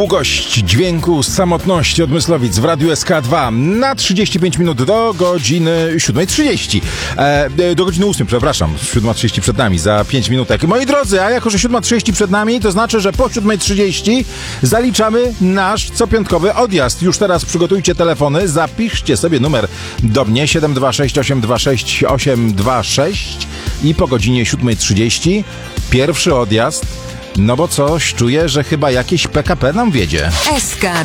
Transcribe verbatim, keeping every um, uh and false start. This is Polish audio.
Długość dźwięku samotności od Myslowic w Radiu S K dwa na trzydzieści pięć minut do godziny siódma trzydzieści. E, do godziny ósmej, przepraszam. siódma trzydzieści przed nami, za pięć minutek. Moi drodzy, a jako że siódma trzydzieści przed nami, to znaczy, że po siódma trzydzieści zaliczamy nasz copiątkowy odjazd. Już teraz przygotujcie telefony, zapiszcie sobie numer do mnie siedem dwa sześć osiem dwa sześć osiem dwa sześć i po godzinie siódma trzydzieści pierwszy odjazd. No bo coś czuję, że chyba jakieś P K P nam wiedzie. S K